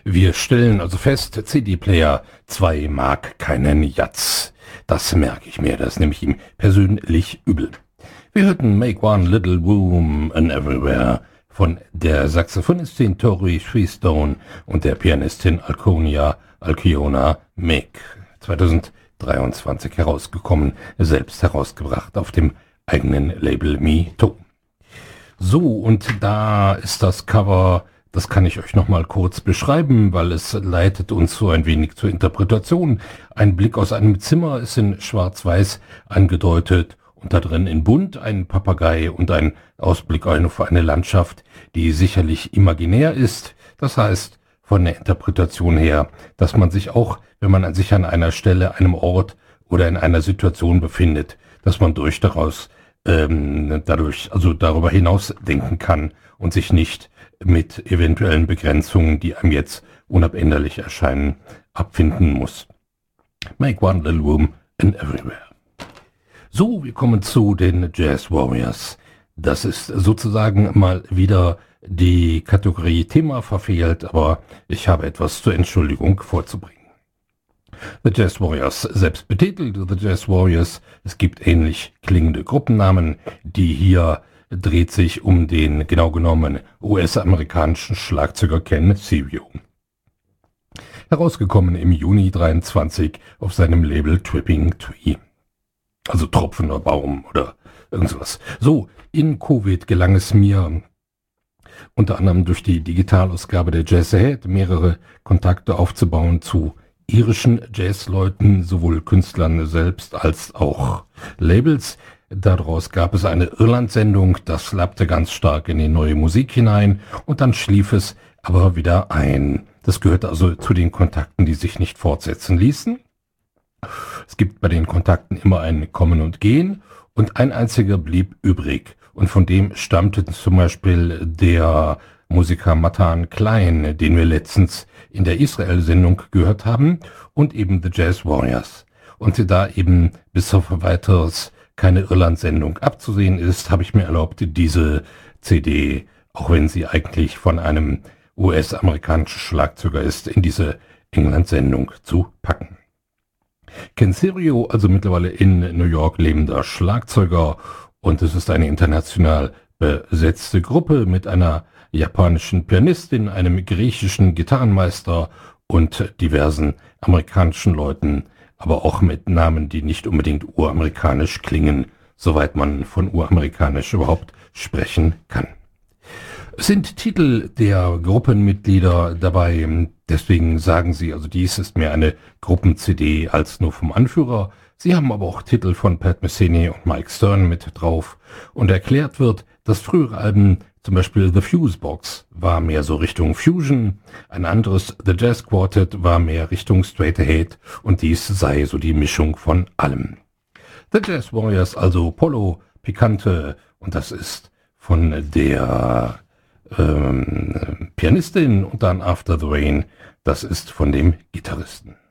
Wir stellen also fest, CD-Player 2 mag keinen Jatz. Das merke ich mir, das nehme ich ihm persönlich übel. Wir hörten Make One Little Room and Everywhere von der Saxophonistin Tori Freestone und der Pianistin Alciona Meek. 2023 herausgekommen, selbst herausgebracht auf dem eigenen Label MeToo. So, und da ist das Cover, das kann ich euch nochmal kurz beschreiben, weil es leitet uns so ein wenig zur Interpretation. Ein Blick aus einem Zimmer ist in schwarz-weiß angedeutet und da drin in bunt ein Papagei und ein Ausblick auf eine Landschaft, die sicherlich imaginär ist. Das heißt, von der Interpretation her, dass man sich auch, wenn man sich an einer Stelle, einem Ort oder in einer Situation befindet, dass man darüber hinaus denken kann und sich nicht mit eventuellen Begrenzungen, die einem jetzt unabänderlich erscheinen, abfinden muss. Make One Little Room and Everywhere. So, wir kommen zu den Jazz Warriors. Das ist sozusagen mal wieder die Kategorie Thema verfehlt, aber ich habe etwas zur Entschuldigung vorzubringen. The Jazz Warriors, selbst betitelt The Jazz Warriors. Es gibt ähnlich klingende Gruppennamen. Die hier dreht sich um den genau genommen US-amerikanischen Schlagzeuger Ken Serio. Herausgekommen im Juni 23 auf seinem Label Tripping Tree. Also tropfender Baum oder irgendwas. So, in Covid gelang es mir, unter anderem durch die Digitalausgabe der Jazz Ahead, mehrere Kontakte aufzubauen zu irischen Jazzleuten, sowohl Künstlern selbst als auch Labels. Daraus gab es eine Irland-Sendung, das lappte ganz stark in die neue Musik hinein und dann schlief es aber wieder ein. Das gehört also zu den Kontakten, die sich nicht fortsetzen ließen. Es gibt bei den Kontakten immer ein Kommen und Gehen und ein einziger blieb übrig und von dem stammte zum Beispiel der Musiker Matan Klein, den wir letztens in der Israel-Sendung gehört haben, und eben The Jazz Warriors. Und da eben bis auf weiteres keine Irland-Sendung abzusehen ist, habe ich mir erlaubt, diese CD, auch wenn sie eigentlich von einem US-amerikanischen Schlagzeuger ist, in diese England-Sendung zu packen. Ken Serio, also mittlerweile in New York lebender Schlagzeuger, und es ist eine international besetzte Gruppe mit einer japanischen Pianistin, einem griechischen Gitarrenmeister und diversen amerikanischen Leuten, aber auch mit Namen, die nicht unbedingt uramerikanisch klingen, soweit man von uramerikanisch überhaupt sprechen kann. Es sind Titel der Gruppenmitglieder dabei, deswegen sagen sie, also dies ist mehr eine Gruppen-CD als nur vom Anführer. Sie haben aber auch Titel von Pat Metheny und Mike Stern mit drauf und erklärt wird, dass frühere Alben, zum Beispiel The Fusebox, war mehr so Richtung Fusion, ein anderes The Jazz Quartet war mehr Richtung Straight Ahead und dies sei so die Mischung von allem. The Jazz Warriors, also Polo, Picante, und das ist von der Pianistin, und dann After the Rain, das ist von dem Gitarristen.